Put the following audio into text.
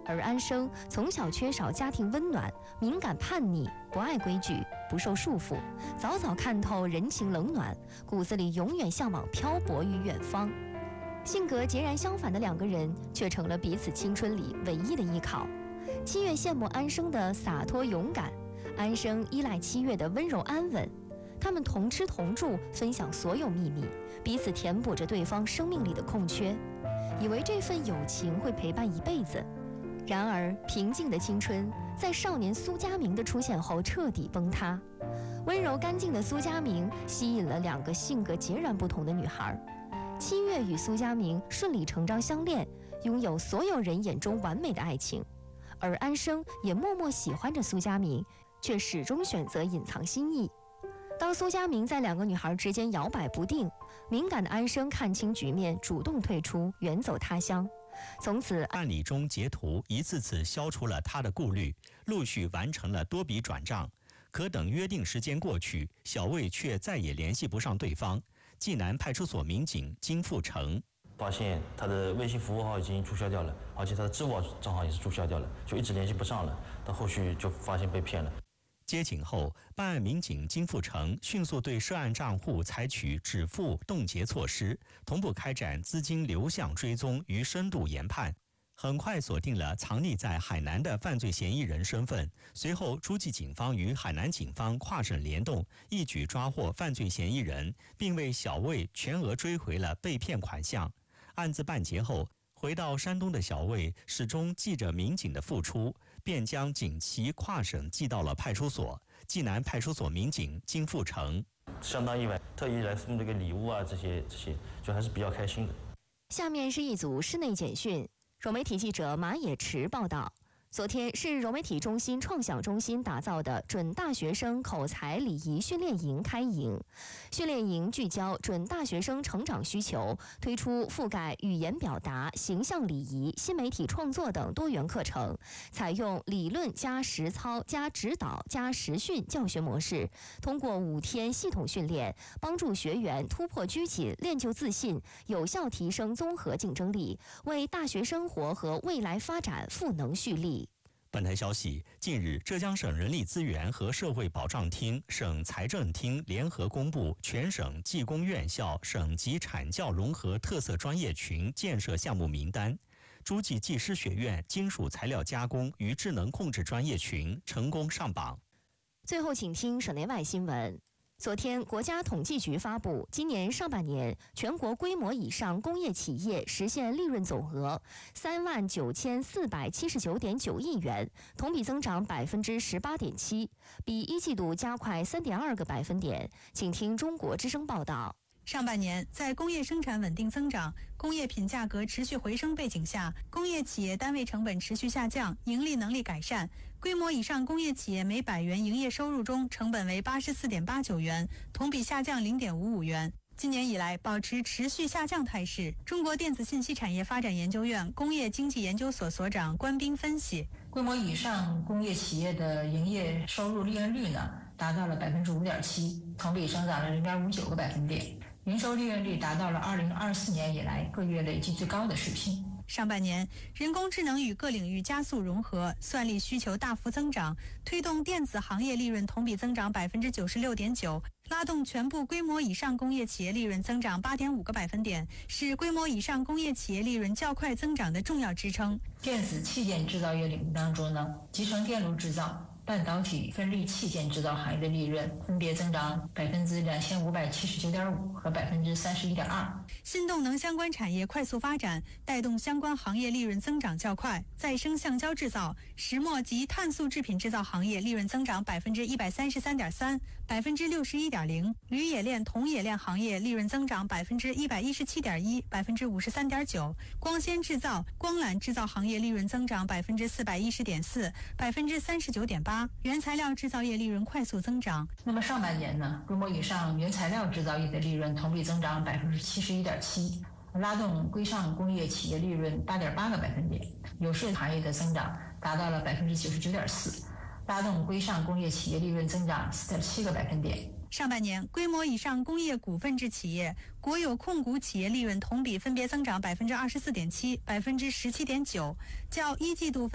而安生从小缺少家庭温暖，敏感叛逆，不爱规矩，不受束缚，早早看透人情冷暖，骨子里永远向往漂泊于远方。性格截然相反的两个人，却成了彼此青春里唯一的依靠。七月羡慕安生的洒脱勇敢，安生依赖七月的温柔安稳。他们同吃同住，分享所有秘密，彼此填补着对方生命里的空缺，以为这份友情会陪伴一辈子。然而，平静的青春在少年苏佳明的出现后彻底崩塌。温柔干净的苏佳明吸引了两个性格截然不同的女孩。七月与苏佳明顺理成章相恋，拥有所有人眼中完美的爱情，而安生也默默喜欢着苏佳明，却始终选择隐藏心意。当苏佳明在两个女孩之间摇摆不定，敏感的安生看清局面，主动退出，远走他乡。从此， 办理中截图一次次消除了他的顾虑，陆续完成了多笔转账。可等约定时间过去，小魏却再也联系不上对方。济南派出所民警金富成发现他的微信服务号已经注销掉了，而且他的支付宝账号也是注销掉了，就一直联系不上了。到后续就发现被骗了。 接警后，办案民警金富成迅速对涉案账户采取止付冻结措施，同步开展资金流向追踪与深度研判，很快锁定了藏匿在海南的犯罪嫌疑人身份。随后，诸暨警方与海南警方跨省联动，一举抓获犯罪嫌疑人，并为小魏全额追回了被骗款项。案子办结后，回到山东的小魏始终记着民警的付出，便将锦旗跨省寄到了派出所。济南派出所民警金富成相当意外，特意来送这个礼物啊，这些就还是比较开心的。 下面是一组室内简讯。融媒体记者马野池报道，昨天是融媒体中心创想中心打造的准大学生口才礼仪训练营开营。训练营聚焦准大学生成长需求，推出覆盖语言表达、形象礼仪、新媒体创作等多元课程，采用理论加实操加指导加实训教学模式，通过5天系统训练，帮助学员突破拘谨，练就自信，有效提升综合竞争力，为大学生活和未来发展赋能蓄力。 本台消息，近日，浙江省人力资源和社会保障厅、省财政厅联合公布全省技工院校省级产教融合特色专业群建设项目名单，诸暨技师学院金属材料加工与智能控制专业群成功上榜。 最后，请听省内外新闻。昨天，国家统计局发布，今年上半年全国规模以上工业企业实现利润总额39479.9亿元，同比增长18.7%，比一季度加快3.2个百分点。请听中国之声报道。 上半年，在工业生产稳定增长、工业品价格持续回升背景下，工业企业单位成本持续下降，盈利能力改善。规模以上工业企业每100元营业收入中，成本为84.89元，同比下降0.55元。今年以来保持持续下降态势。中国电子信息产业发展研究院工业经济研究所所长关斌分析， 规模以上工业企业的营业收入利润率呢，达到了5.7%，同比增长了0.59个百分点。营收利润率达到了2024年以来各月累计最高的水平。 上半年，人工智能与各领域加速融合，算力需求大幅增长，推动电子行业利润同比增长96.9%，拉动全部规模以上工业企业利润增长8.5个百分点，是规模以上工业企业利润较快增长的重要支撑。 电子器件制造业领域当中呢，集成电路制造、半导体分立器件制造行业的利润分别增长2579.5%和31.2%。 新动能相关产业快速发展，带动相关行业利润增长较快。再生橡胶制造、石墨及碳素制品制造行业利润增长133.3%、61.0%。铝冶炼、铜冶炼行业利润增长117.1%、53.9%。光纤制造、光缆制造行业利润增长410.4%、39.8%。原材料制造业利润快速增长。 那么上半年呢，规模以上原材料制造业的利润同比增长71.7%，拉动规上工业企业利润8.8个百分点，有色行业的增长达到了99.4%，拉动规上工业企业利润增长4.7个百分点。 上半年，规模以上工业股份制企业、国有控股企业利润同比分别增长24.7%、17.9%，较一季度